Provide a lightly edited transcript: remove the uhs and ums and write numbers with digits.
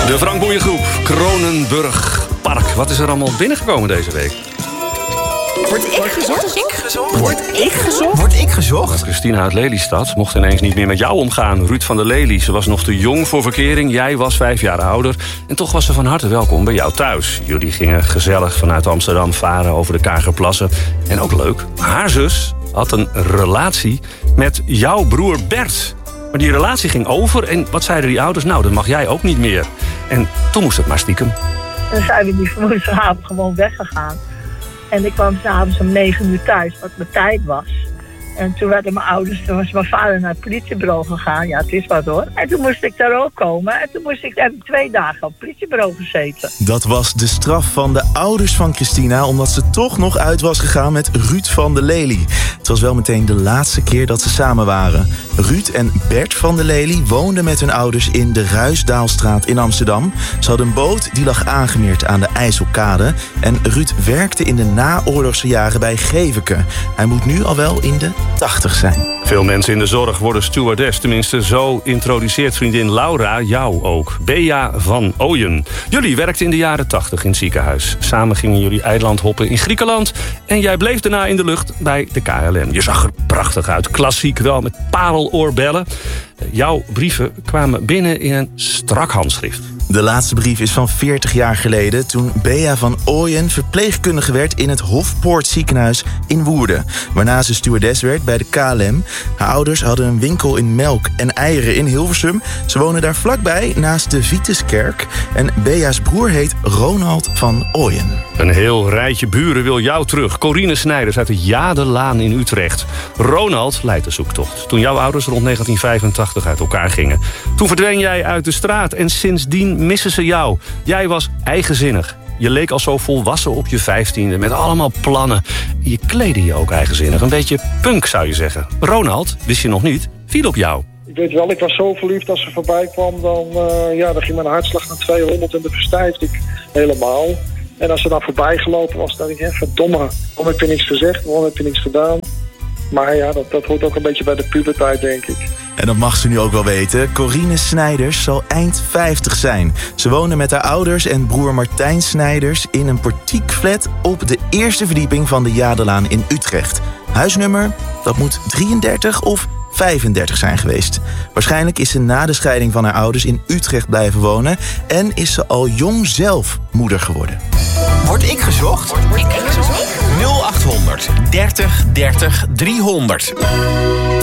De Frank Boeien Groep, Kronenburg Park. Wat is er allemaal binnengekomen deze week? Word ik gezocht? Christina uit Lelystad mocht ineens niet meer met jou omgaan. Ruud van der Lely, ze was nog te jong voor verkering. Jij was 5 jaar ouder. En toch was ze van harte welkom bij jou thuis. Jullie gingen gezellig vanuit Amsterdam varen over de Kagerplassen. En ook leuk, haar zus had een relatie met jouw broer Bert. Maar die relatie ging over en wat zeiden die ouders? Nou, dat mag jij ook niet meer. En toen moest het maar stiekem. Dan zijn we die woensdagavond gewoon weggegaan. En ik kwam s'avonds om 9 uur thuis, wat mijn tijd was. En toen werden mijn ouders, toen was mijn vader naar het politiebureau gegaan. Ja, het is wat hoor. En toen moest ik daar ook komen. En toen heb ik 2 dagen op het politiebureau gezeten. Dat was de straf van de ouders van Christina, omdat ze toch nog uit was gegaan met Ruud van der Lely. Het was wel meteen de laatste keer dat ze samen waren. Ruud en Bert van der Lely woonden met hun ouders in de Ruisdaalstraat in Amsterdam. Ze hadden een boot die lag aangemeerd aan de IJsselkade. En Ruud werkte in de naoorlogse jaren bij Geveke. Hij moet nu al wel in de 80 zijn. Veel mensen in de zorg worden stewardess. Tenminste, zo introduceert vriendin Laura jou ook. Bea van Ooyen. Jullie werkten in de jaren 80 in het ziekenhuis. Samen gingen jullie eiland hoppen in Griekenland. En jij bleef daarna in de lucht bij de KLM. Je zag er prachtig uit. Klassiek wel, met pareloorbellen. Jouw brieven kwamen binnen in een strak handschrift. De laatste brief is van 40 jaar geleden, toen Bea van Ooyen verpleegkundige werd in het Hofpoort ziekenhuis in Woerden. Waarna ze stewardess werd bij de KLM. Haar ouders hadden een winkel in melk en eieren in Hilversum. Ze wonen daar vlakbij, naast de Vituskerk. En Bea's broer heet Ronald van Ooyen. Een heel rijtje buren wil jou terug. Corine Snijders uit de Jadelaan in Utrecht. Ronald leidt de zoektocht. Toen jouw ouders rond 1985 uit elkaar gingen. Toen verdween jij uit de straat en sindsdien missen ze jou. Jij was eigenzinnig. Je leek al zo volwassen op je 15e met allemaal plannen. Je kleedde je ook eigenzinnig. Een beetje punk zou je zeggen. Ronald, wist je nog niet, viel op jou. Ik weet wel, ik was zo verliefd als ze voorbij kwam. Dan ging mijn hartslag naar 200 en dan verstijfde ik helemaal. En als ze dan voorbij gelopen was, dan dacht ik, verdomme, waarom heb je niks gezegd? Waarom heb je niks gedaan? Maar ja, dat hoort ook een beetje bij de puberteit, denk ik. En dat mag ze nu ook wel weten. Corine Snijders zal eind 50 zijn. Ze woonde met haar ouders en broer Martijn Snijders in een portiekflat op de eerste verdieping van de Jadelaan in Utrecht. Huisnummer, dat moet 33 of 35 zijn geweest. Waarschijnlijk is ze na de scheiding van haar ouders in Utrecht blijven wonen en is ze al jong zelf moeder geworden. Word ik gezocht? 0800 30 30 300.